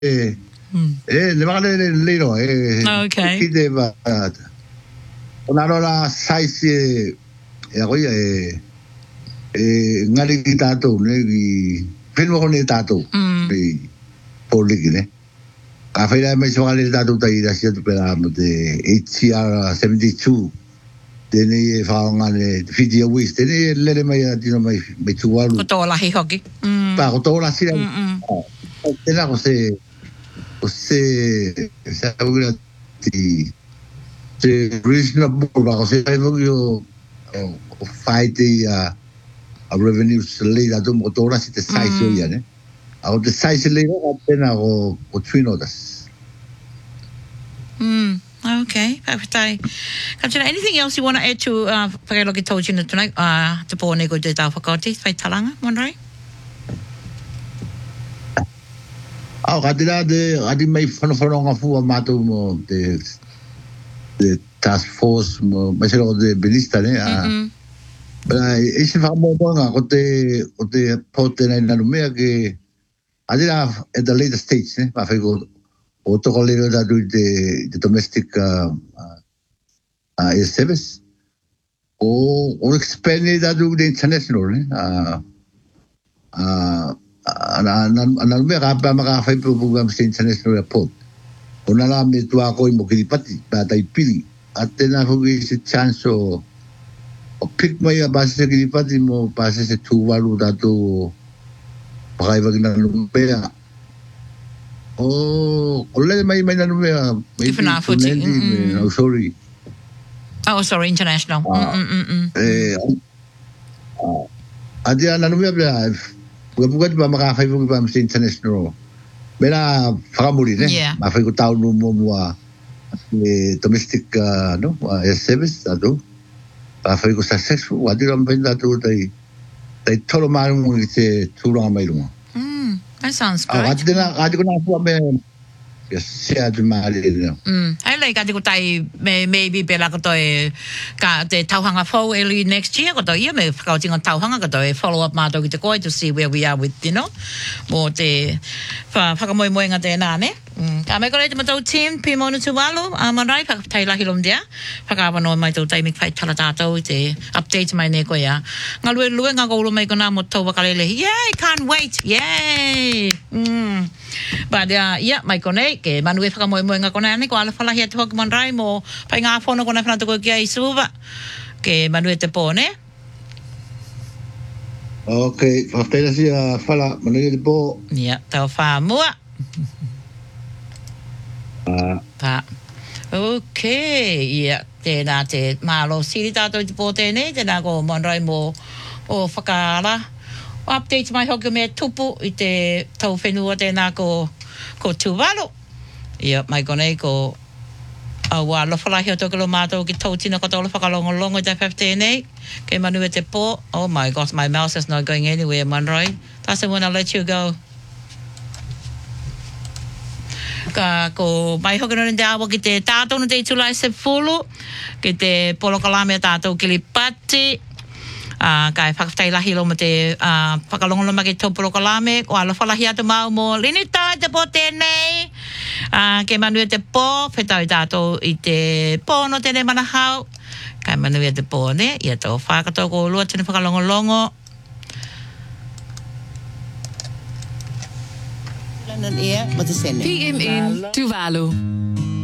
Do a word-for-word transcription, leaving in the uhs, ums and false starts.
eh le vale le no eh okay chi deve una rola size e poi eh eh ngari tato ne film con il tato di polligine a fare me so alle tato dai da sia per la de H R seventy-two deni fa ngale video wist deni le mai di no mai me tualu ko to la hi hoki pa ko to la sira tena ko se ko se se augura di se reasonable ba ko se ko yo fight the uh, a revenue leader to motora si te sai so ya ne a o te sai se le o pena o o twino das mm okay perfect. Katrina, anything else you want to add to uh for lo ki told you tonight uh to pone go te ta fakoti fai talanga monrai a kadira de adi mai fono fono nga fu ma to mo de de task force mo ma se lo de benista ne a But e se fa mo nga ko te ko te pote na na lumea ke adira at the later stage ne pa fa go o to ko le da do de de domestic uh uh service o o expand da do de international ne uh uh ana ana lumea ka pa ma ka fa program se international airport ona la me tu a ko mo ki pati pa tai pili atena ho se chance o o pick mai a base ki pati mo pase se tu walu da to pai va na lumpea o o le mai mai na lumpea different footy no sorry oh sorry international mm mm mm eh adia na lumpea bla ko mo ka ma ka fa va se international bela famuri ne ma fa ko tau no mo mo domestic no service da do pa fa ko successful wa dira mbenda to dai dai tolo maru mo se turo mai lo mm that sounds good ah dina adi ko na fu me yes se adi mali no mm ai lai ka di ko tai maybe bela ko to e ka te tauhanga fo early next year ko to ia me ka tinga tauhanga ko to e follow up ma to ki te ko to see where we are with you know mo te fa fa ka moi moi nga te na ne ka me ko le te mo team pimo no tu walo a manai fa tai la hilom dia fa ka no mai to tai mi fai tala tato te update mai ne ko ya nga lu lu nga ko lu mai ko na mo to ka le yay can't wait yay mm ba dia ya mai ko ne ke manu fa ka moi moi nga ko na ne ko ala fa la hi to ko manai mo pa nga fono ko na fa to ko ki ai suva ke manu te pone okay fa te si a fala manu te po ya ta fa mo Pa. Okay, yeah. Tēnā te mālo siri tātou te pō tēnei, tēnā ko monrai mō o whakaara. O update mai hoki me tupu i te tau whenua tēnā ko, ko Tuvalu. Ia, mai konei ko awa lofalahi o tokelo mātou ki tau tina katola whakalongolongo i te whaf tēnei. Ke manu e te pō. Oh my gosh, my mouse is not going anywhere, monrai. Tasa when I let you go. Ka ko mai hoki no te awa ki te tātou no te itulai se fulu ki te polokalame tātou ki li pati uh, kai whakaftai lahi lo ma te uh, whakalongolo ma ki tau polokalame o alo whalahi atu mau mo lini tai te po tēnei uh, ke manu e te pō whetau i tātou i te pō no tēnei manahau kai manu e te pō ne i ato whakatou ko lua tēnei whakalongolongo P M in Tuvalu.